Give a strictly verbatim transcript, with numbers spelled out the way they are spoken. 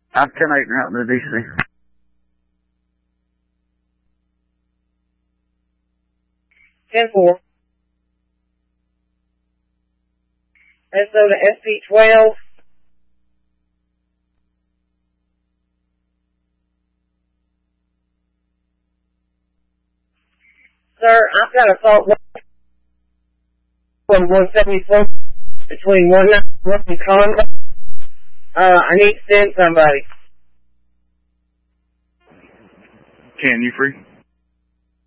I'm ten eight out in the D C. ten four. Let's go to S P twelve. Sir, I've got a fault from one seventy-four between one ninety-one and Conway. Uh, I need to send somebody. Can you free?